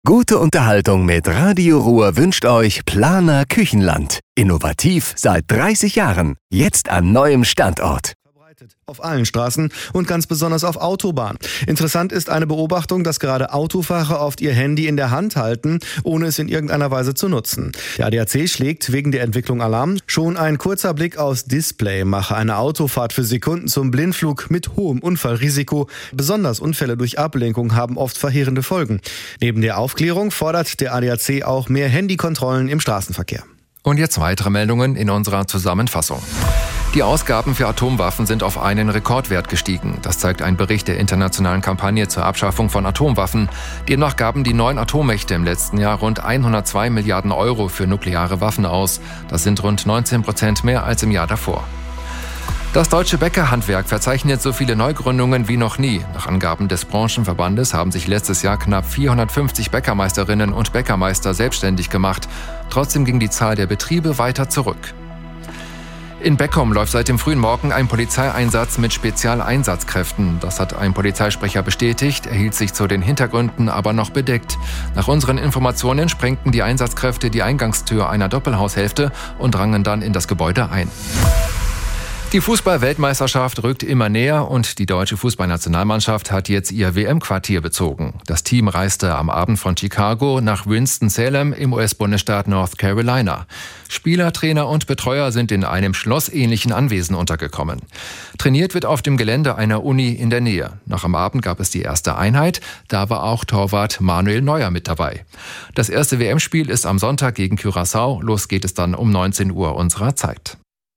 Gute Unterhaltung mit Radio Ruhr wünscht euch Planer Küchenland. Innovativ seit 30 Jahren. Jetzt an neuem Standort. Auf allen Straßen und ganz besonders auf Autobahnen. Interessant ist eine Beobachtung, dass gerade Autofahrer oft ihr Handy in der Hand halten, ohne es in irgendeiner Weise zu nutzen. Der ADAC schlägt wegen der Entwicklung Alarm. Schon ein kurzer Blick aufs Display mache eine Autofahrt für Sekunden zum Blindflug mit hohem Unfallrisiko. Besonders Unfälle durch Ablenkung haben oft verheerende Folgen. Neben der Aufklärung fordert der ADAC auch mehr Handykontrollen im Straßenverkehr. Und jetzt weitere Meldungen in unserer Zusammenfassung. Die Ausgaben für Atomwaffen sind auf einen Rekordwert gestiegen. Das zeigt ein Bericht der internationalen Kampagne zur Abschaffung von Atomwaffen. Demnach gaben die 9 Atommächte im letzten Jahr rund 102 Milliarden Euro für nukleare Waffen aus. Das sind rund 19% mehr als im Jahr davor. Das deutsche Bäckerhandwerk verzeichnet so viele Neugründungen wie noch nie. Nach Angaben des Branchenverbandes haben sich letztes Jahr knapp 450 Bäckermeisterinnen und Bäckermeister selbstständig gemacht. Trotzdem ging die Zahl der Betriebe weiter zurück. In Beckum läuft seit dem frühen Morgen ein Polizeieinsatz mit Spezialeinsatzkräften. Das hat ein Polizeisprecher bestätigt, er hielt sich zu den Hintergründen aber noch bedeckt. Nach unseren Informationen sprengten die Einsatzkräfte die Eingangstür einer Doppelhaushälfte und drangen dann in das Gebäude ein. Die Fußball-Weltmeisterschaft rückt immer näher und die deutsche Fußballnationalmannschaft hat jetzt ihr WM-Quartier bezogen. Das Team reiste am Abend von Chicago nach Winston-Salem im US-Bundesstaat North Carolina. Spieler, Trainer und Betreuer sind in einem schlossähnlichen Anwesen untergekommen. Trainiert wird auf dem Gelände einer Uni in der Nähe. Noch am Abend gab es die erste Einheit, da war auch Torwart Manuel Neuer mit dabei. Das erste WM-Spiel ist am Sonntag gegen Curaçao. Los geht es dann um 19 Uhr unserer Zeit.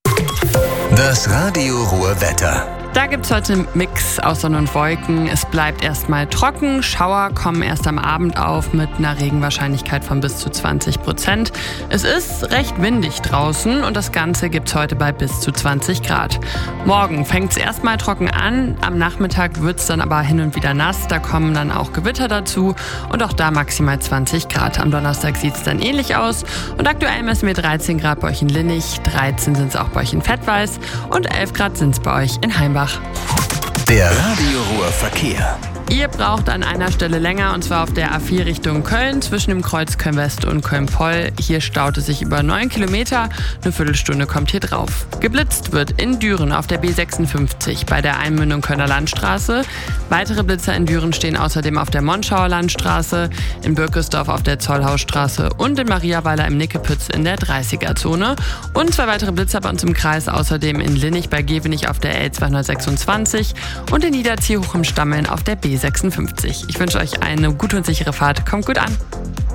Das Radio Ruhr Wetter. Da gibt's heute einen Mix aus Sonne und Wolken. Es bleibt erstmal trocken. Schauer kommen erst am Abend auf mit einer Regenwahrscheinlichkeit von bis zu 20%. Es ist recht windig draußen und das Ganze gibt's heute bei bis zu 20 Grad. Morgen fängt's erstmal trocken an. Am Nachmittag wird's dann aber hin und wieder nass. Da kommen dann auch Gewitter dazu und auch da maximal 20 Grad. Am Donnerstag sieht's dann ähnlich aus. Und aktuell messen wir 13 Grad bei euch in Linnich, 13 sind's auch bei euch in Fettweiß und 11 Grad sind's bei euch in Heimbach. Der Radio Ruhr Verkehr. Ihr braucht an einer Stelle länger, und zwar auf der A4 Richtung Köln, zwischen dem Kreuz Köln-West und Köln-Poll. Hier staut es sich über 9 Kilometer, eine Viertelstunde kommt hier drauf. Geblitzt wird in Düren auf der B56 bei der Einmündung Kölner Landstraße. Weitere Blitzer in Düren stehen außerdem auf der Monschauer Landstraße, in Birkesdorf auf der Zollhausstraße und in Mariaweiler im Nickepütz in der 30er-Zone. Und 2 weitere Blitzer bei uns im Kreis, außerdem in Linnich bei Gevenich auf der L226 und in Niederzieh hoch im Stammeln auf der B56. Ich wünsche euch eine gute und sichere Fahrt. Kommt gut an.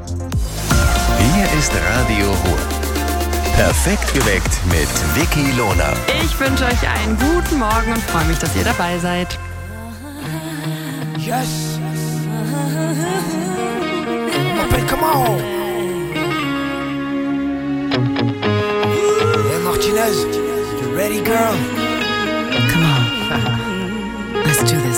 Hier ist Radio Ruhr. Perfekt geweckt mit Vicky Lohner. Ich wünsche euch einen guten Morgen und freue mich, dass ihr dabei seid. Yes. Open, come on. Hey Martinez, you ready, girl? Come on. Let's do this.